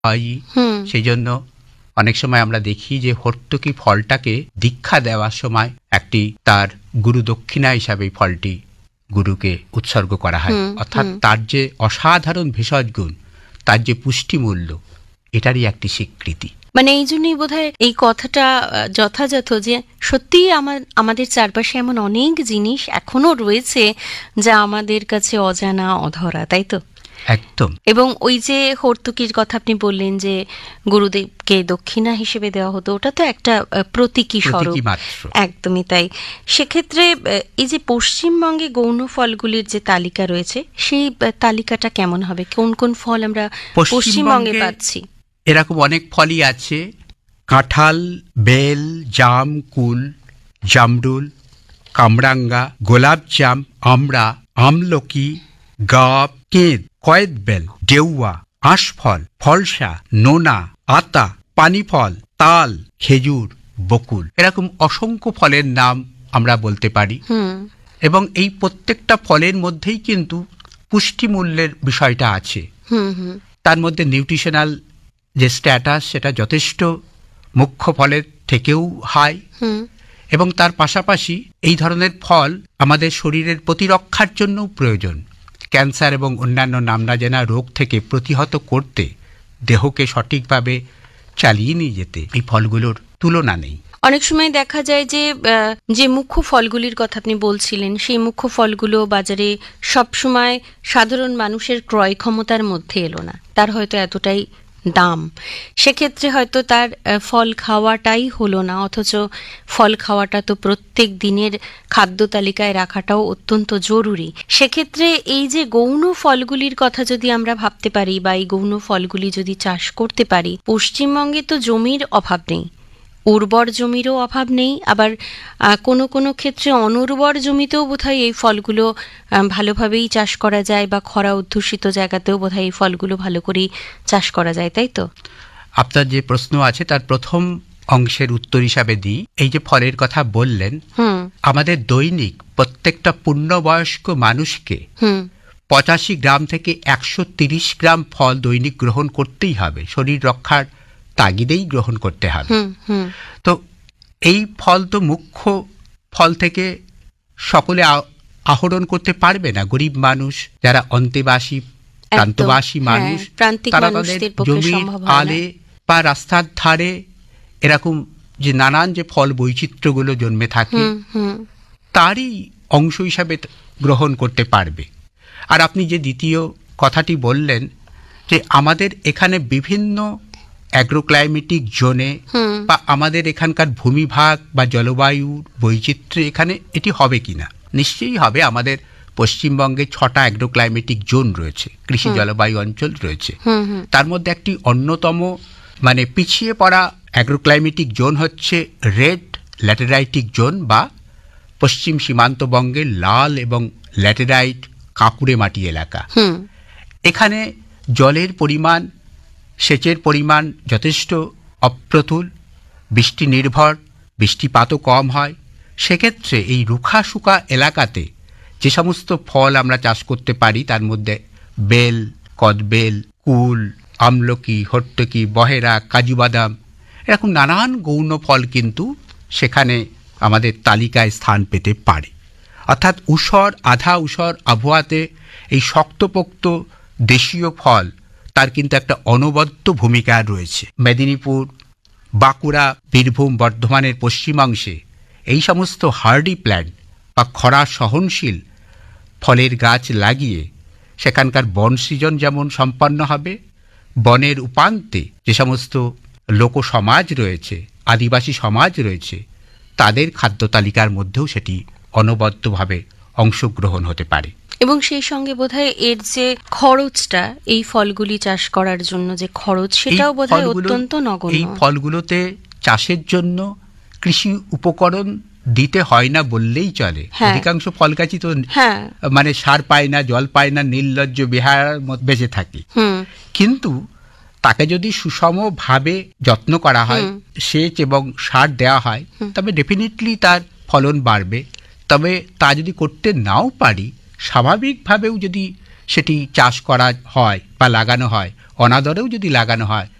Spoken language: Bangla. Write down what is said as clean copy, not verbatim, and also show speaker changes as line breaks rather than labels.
হয়। সেই জন্য অনেক সময় আমরা দেখি যে হর্তুকি ফলটাকে দীক্ষা দেওয়ার সময় একটি তার গুরু দক্ষিণা হিসাবে ফলটি গুরুকে উৎসর্গ করা হয়। অর্থাৎ তার যে অসাধারণ ভেষজ গুণ, তার যে পুষ্টিমূল্য, এটারই একটি স্বীকৃতি।
মানে এই জন্যই বোধহয় এই কথাটা যথাযথ যে সত্যিই আমাদের চারপাশে এমন অনেক জিনিস এখনো রয়েছে যা আমাদের কাছে অজানা, অধরা, তাই তো?
একদম।
এবং ওই যে হর্তুকির কথা আপনি বললেন যে গুরুদেবকে দক্ষিণা হিসেবে দেওয়া হতো, ওটা তো একটা প্রতীকী স্বরূপ। একদমই তাই। সেক্ষেত্রে এই যে পশ্চিমবঙ্গে গৌণ ফলগুলির যে তালিকা রয়েছে, সেই তালিকাটা কেমন হবে? কোন কোন ফল আমরা পশ্চিমবঙ্গে পাচ্ছি?
এরকম অনেক ফলই আছে। কাঁঠাল, বেল, জাম, কুল, জামরুল, কামরাঙ্গা, গোলাপজাম, আমড়া, আমলকি, গাব, কেঁদ, কয়েদবেল, ডেউয়া, আঁশফল, ফলসা, নোনা, আতা, পানিফল, তাল, খেজুর, বকুল, এরকম অসংখ্য ফলের নাম আমরা বলতে পারি। এবং এই প্রত্যেকটা ফলের মধ্যেই কিন্তু পুষ্টিমূল্যের বিষয়টা আছে। তার মধ্যে নিউট্রিশনাল যে স্ট্যাটাস, সেটা যথেষ্ট মুখ্য ফলের থেকেও হাই। এবং তার পাশাপাশি এই ধরনের ফল আমাদের শরীরের প্রতিরক্ষার জন্যও প্রয়োজন। ক্যান্সার এবং অন্যান্য নামনা জানা রোগ থেকে প্রতিহত করতে, দেহকে সঠিকভাবে চালিয়ে নিয়ে যেতে এই ফলগুলোর তুলনা নেই।
অনেক সময় দেখা যায় যে মুখ্য ফলগুলির কথা আপনি বলছিলেন, সেই মুখ্য ফলগুলো বাজারে সবসময় সাধারণ মানুষের ক্রয় ক্ষমতার মধ্যে এলো না, তার হয়তো এতটাই দাম, সেক্ষেত্রে হয়তো তার ফল খাওয়াটাই হলো না। অথচ ফল খাওয়াটা তো প্রত্যেক দিনের খাদ্য তালিকায় রাখাটাও অত্যন্ত জরুরি। সেক্ষেত্রে এই যে গৌণ ফলগুলির কথা যদি আমরা ভাবতে পারি বা এই গৌণ ফলগুলি যদি চাষ করতে পারি, পশ্চিমবঙ্গে তো জমির অভাব নেই, উর্বর জমিরও অভাব নেই, আবার কোনো কোনো ক্ষেত্রে অনুর্বর জমিতেও বোধহয় এই ফলগুলো ভালোভাবেই চাষ করা যায়, বা খরা অধ্যুষিত জায়গাতেও বোধহয় এই ফলগুলো ভালো করেই চাষ করা যায়, তাই তো?
আপনার যে প্রশ্ন আছে তার প্রথম অংশের উত্তর হিসাবে দিই। এই যে ফলের কথা বললেন, আমাদের দৈনিক প্রত্যেকটা পূর্ণবয়স্ক মানুষকে 85 গ্রাম থেকে 130 গ্রাম ফল দৈনিক গ্রহণ করতেই হবে, শরীর রক্ষার তাগিদেই গ্রহণ করতে হবে। তো এই ফল তো মুখ্য ফল থেকে সকলে আহরণ করতে পারবে না। গরিব মানুষ, যারা অন্তেবাসী, প্রান্তবাসী মানুষ, তারা তাদের জমির আলে বা রাস্তার ধারে এরকম যে নানান যে ফল বৈচিত্র্যগুলো জন্মে থাকে, তারই অংশ হিসাবে গ্রহণ করতে পারবে। আর আপনি যে দ্বিতীয় কথাটি বললেন যে আমাদের এখানে বিভিন্ন অ্যাগ্রোক্লাইমেটিক জোনে বা আমাদের এখানকার ভূমিভাগ বা জলবায়ুর বৈচিত্র্যে এখানে এটি হবে কিনা, নিশ্চয়ই হবে। আমাদের পশ্চিমবঙ্গে 6টা অ্যাগ্রোক্লাইমেটিক জোন রয়েছে, কৃষি জলবায়ু অঞ্চল রয়েছে। তার মধ্যে একটি অন্যতম মানে পিছিয়ে পড়া অ্যাগ্রোক্লাইমেটিক জোন হচ্ছে রেড ল্যাটেরাইটিক জোন বা পশ্চিম সীমান্তবঙ্গের লাল এবং ল্যাটেরাইট কাঁকুড়ে মাটি এলাকা। এখানে জলের পরিমাণ, সেচের পরিমাণ যথেষ্ট অপ্রতুল, বৃষ্টি নির্ভর, বৃষ্টিপাতও কম হয়। সেক্ষেত্রে এই রুখা শুকা এলাকাতে যে সমস্ত ফল আমরা চাষ করতে পারি, তার মধ্যে বেল, কদবেল, কুল, আমলকি, হর্তুকি, বহেরা, কাজু বাদাম, এরকম নানান গৌণ ফল কিন্তু সেখানে আমাদের তালিকায় স্থান পেতে পারে। অর্থাৎ ঊষর, আধা ঊষর আবহাওয়াতে এই শক্তপোক্ত দেশীয় ফল তার কিন্তু একটা অনবদ্য ভূমিকা রয়েছে। মেদিনীপুর, বাঁকুড়া, বীরভূম, বর্ধমানের পশ্চিমাংশে এই সমস্ত হার্ডি প্ল্যান্ট বা খরা সহনশীল ফলের গাছ লাগিয়ে সেখানকার বন সৃজন যেমন সম্পন্ন হবে, বনের উপান্তে যে সমস্ত লোক সমাজ রয়েছে, আদিবাসী সমাজ রয়েছে, তাদের খাদ্য তালিকার মধ্যেও সেটি অনবদ্যভাবে অংশগ্রহণ হতে পারে।
এবং সেই সঙ্গে বোধহয় এর যে খরচটা, এই ফলগুলি চাষ করার জন্য যে খরচ, সেটাও বোধহয় অত্যন্ত নগণ্য।
এই ফলগুলোতে চাষের জন্য কৃষি উপকরণ দিতে হয় না বললেই চলে। অধিকাংশ ফল গাছই তো মানে সার পায় না, জল পায় না, নির্লজ্জ বিহার বেঁচে থাকে। কিন্তু তাকে যদি সুষমভাবে যত্ন করা হয়, সেচ এবং সার দেওয়া হয়, তবে ডেফিনেটলি তার ফলন বাড়বে। তবে তা যদি করতে নাও পারি, স্বাভাবিকভাবেও যদি সেটি চাষ করা হয় বা লাগানো হয়, অনাদরেও যদি লাগানো হয়